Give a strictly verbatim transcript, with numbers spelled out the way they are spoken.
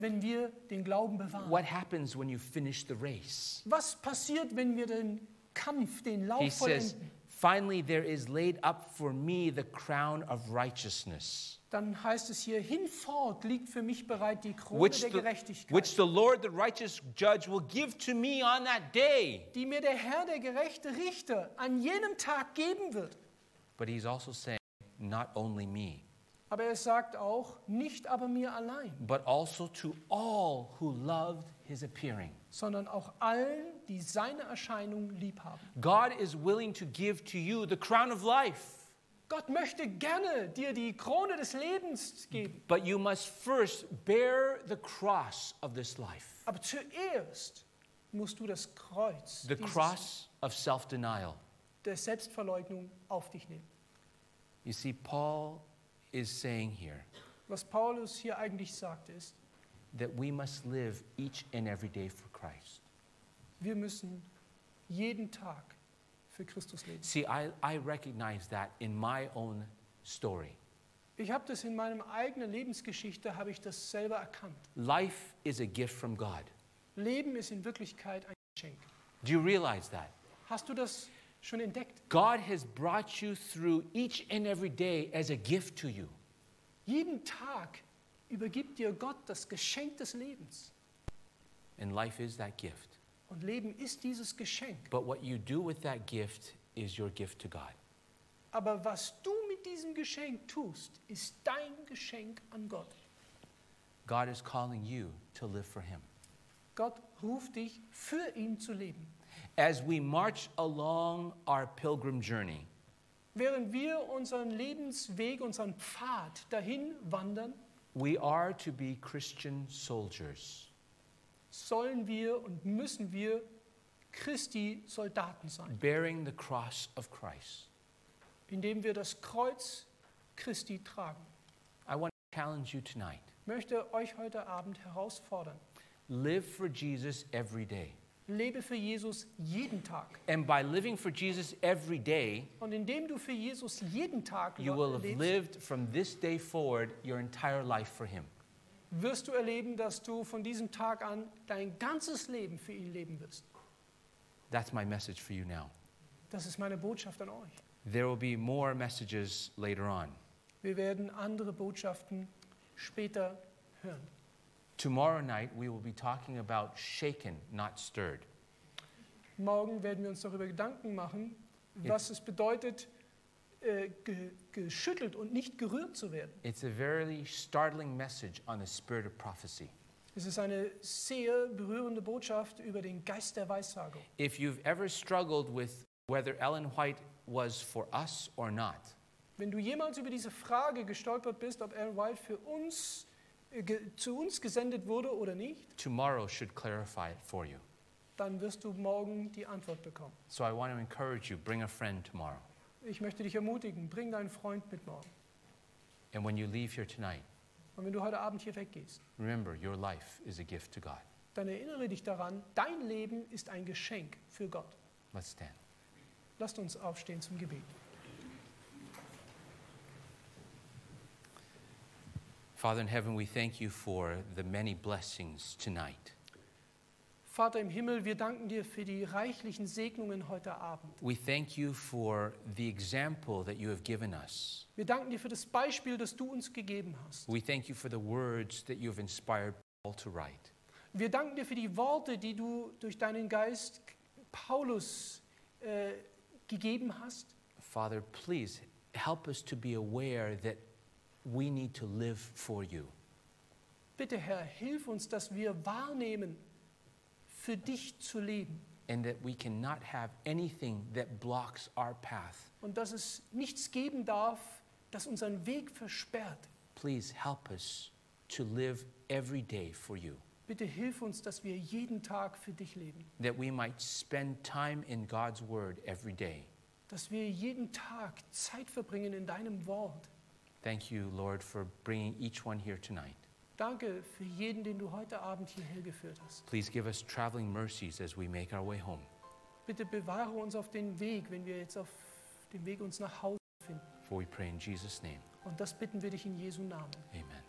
wenn wir den Glauben bewahren? What happens when you finish the race? Was passiert, wenn wir den Kampf, den Lauf He says, vollenden? finally there is laid up for me the crown of righteousness, Dann heißt es hier, hinfort liegt für mich bereit die Krone which der the, Gerechtigkeit, which the Lord, the righteous judge, will give to me on that day. die mir der Herr, der gerechte Richter, an jenem Tag geben wird. But he's also saying, not only me, Aber er sagt auch, nicht aber mir allein, but also to all who loved his appearing. sondern auch allen, die seine Erscheinung lieb haben. God is willing to give to you the crown of life, Gott möchte gerne dir die Krone des Lebens geben. but you must first bear the cross of this life, Aber zuerst musst du das Kreuz the dieses- cross of self-denial. der Selbstverleugnung auf dich nehmen. You see, Paul is saying here Was Paulus hier eigentlich sagt ist, that we must live each and every day for Christ. wir müssen jeden Tag für Christus leben. See, I, I recognize that in my own story. Ich habe das in meiner eigenen Lebensgeschichte, habe ich das selber erkannt. Life is a gift from God. Leben ist in Wirklichkeit ein Geschenk. Do you realize that? Hast du das schon entdeckt? God has brought you through each and every day as a gift to you. Jeden Tag übergibt dir Gott das Geschenk des Lebens. And life is that gift. Und Leben ist dieses Geschenk. But what you do with that gift is your gift to God. Aber was du mit diesem Geschenk tust, ist dein Geschenk an Gott. God is calling you to live for Him. Gott ruft dich, für ihn zu leben. As we march along our pilgrim journey, Während wir unseren Lebensweg, unseren Pfad dahin wandern, we are to be Christian soldiers. sollen wir und müssen wir Christi Soldaten sein, Bearing the cross of Christ. indem wir das Kreuz Christi tragen. I want to challenge you tonight. Ich möchte euch heute Abend herausfordern. Live for Jesus every day. Lebe für Jesus jeden Tag. And by living for Jesus every day, Und indem du für Jesus jeden Tag you will have lebst, lived from this day forward your entire life for Him. wirst du erleben, dass du von diesem Tag an dein ganzes Leben für ihn leben wirst. That's my message for you now. Das ist meine Botschaft an euch. There will be more messages later on. Wir werden andere Botschaften später hören. Tomorrow night, we will be talking about shaken, not stirred. Morgen werden wir uns darüber Gedanken machen, was es bedeutet, äh, ge geschüttelt und nicht gerührt zu werden. It's a very startling message on the spirit of prophecy. Es ist eine sehr berührende Botschaft über den Geist der Weissagung. If you've ever struggled with whether Ellen White was for us or not, Wenn du jemals über diese Frage gestolpert bist, ob Ellen White für uns, äh, ge zu uns gesendet wurde oder nicht, tomorrow should clarify it for you. dann wirst du morgen die Antwort bekommen. So I want to encourage you, bring a friend tomorrow. Ich möchte dich ermutigen, bring deinen Freund mit morgen. And when you leave here tonight, Und wenn du heute Abend hier weggehst, remember your life is a gift to God. dann erinnere dich daran, dein Leben ist ein Geschenk für Gott. Let's stand. Lasst uns aufstehen zum Gebet. Father in heaven, we thank you for the many blessings tonight. Vater im Himmel, wir danken dir für die reichlichen Segnungen heute Abend. We thank you for the example that you have given us. Wir danken dir für das Beispiel, das du uns gegeben hast. We thank you for the words that you have inspired Paul to write. Wir danken dir für die Worte, die du durch deinen Geist Paulus äh, gegeben hast. Father, please help us to be aware that we need to live for you. Bitte, Herr, hilf uns, dass wir wahrnehmen, für dich zu leben. And that we cannot have anything that blocks our path. Und dass es nichts geben darf, das unseren Weg versperrt. Please help us to live every day for you. Bitte hilf uns, dass wir jeden Tag für dich leben. That we might spend time in God's word every day. Dass wir jeden Tag Zeit verbringen in deinem Wort. Thank you, Lord, for bringing each one here tonight. Danke für jeden, den du heute Abend hierher geführt hast. Please give us traveling mercies as we make our way home. Bitte bewahre uns auf den Weg, wenn wir jetzt auf dem Weg uns nach Hause befinden. For we pray in Jesus' name. Und das bitten wir dich in Jesu Namen. Amen.